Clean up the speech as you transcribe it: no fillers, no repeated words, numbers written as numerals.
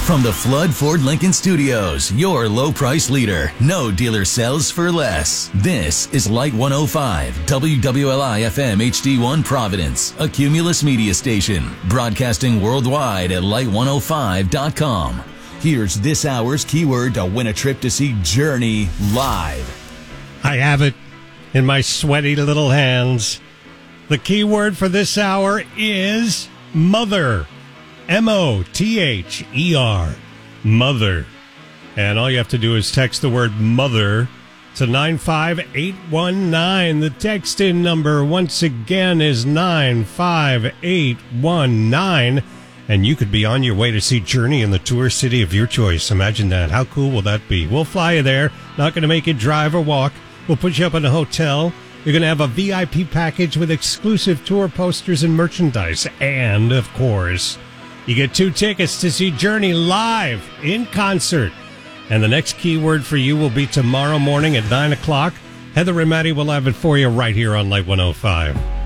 From the Flood Ford Lincoln Studios, your low price leader. No dealer sells for less. This is Light 105, WWLI FM HD1 Providence, a Cumulus media station, broadcasting worldwide at light105.com. Here's this hour's keyword to win a trip to see Journey live. I have it in my sweaty little hands. The keyword for this hour is mother. M-O-T-H-E-R. Mother. And all you have to do is text the word mother to 95819. The text-in number, once again, is 95819. And you could be on your way to see Journey in the tourist city of your choice. Imagine that. How cool will that be? We'll fly you there. Not going to make you drive or walk. We'll put you up in a hotel. You're going to have a VIP package with exclusive tour posters and merchandise. And, of course, you get 2 tickets to see Journey live in concert. And the next keyword for you will be tomorrow morning at 9 o'clock. Heather and Maddie will have it for you right here on Light 105.